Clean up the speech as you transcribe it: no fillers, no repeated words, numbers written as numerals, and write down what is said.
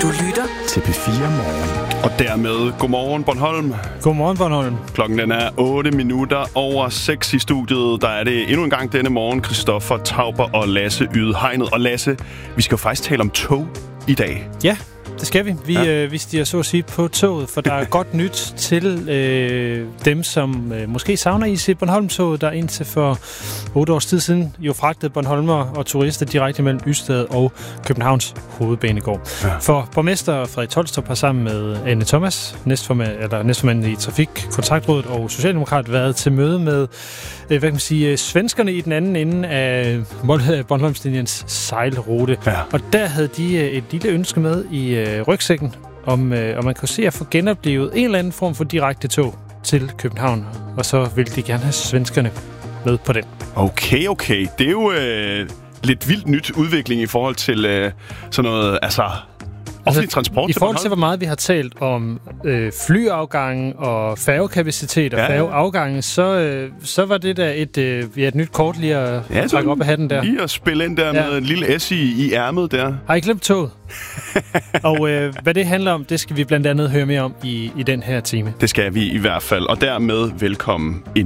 Du lytter til P4 Morgen. Og dermed, godmorgen Bornholm. Godmorgen Bornholm. Klokken den er 8:08 i studiet. Der er det endnu en gang denne morgen Christoffer Tauber og Lasse Ydhegnet. Og Lasse, vi skal jo faktisk tale om tog i dag. Ja, det skal vi. Vi stiger så at sige på toget, for der er godt nyt til dem, som måske savner IC Bornholm-toget, der indtil for 8 års tid siden jo fragtede Bornholmer og turister direkte mellem Ystad og Københavns hovedbanegård. Ja. For borgmester Frederik Tolstrup har sammen med Anne Thomas, næstformand i Trafikkontaktrådet og Socialdemokrat, været til møde med svenskerne i den anden ende af Bornholmslinjens sejlrute. Ja. Og der havde de et lille ønske med i rygsækken, om man kunne se at få genoplevet en eller anden form for direkte tog til København. Og så vil de gerne have svenskerne med på den. Okay. Det er jo lidt vildt nyt udvikling i forhold til sådan noget, offentlig transport. I forhold til, hvor meget vi har talt om flyafgange og færgekapacitet og færgeafgange, så var det da et nyt kort lige at trække op af hatten der. Lige at spille ind der med en lille S i ærmet der. Har I glemt toget? Og hvad det handler om, det skal vi blandt andet høre mere om i den her time. Det skal vi i hvert fald. Og dermed velkommen ind.